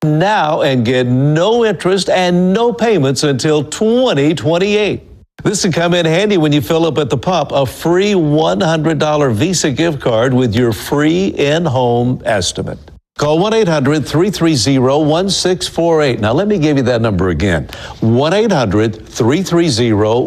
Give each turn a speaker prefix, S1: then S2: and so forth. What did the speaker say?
S1: now and get no interest and no payments until 2028. This can come in handy when you fill up at the pump. A free $100 Visa gift card with your free in-home estimate. Call 1-800-330-1648. Now, let me give you that number again. 1-800-330-1648.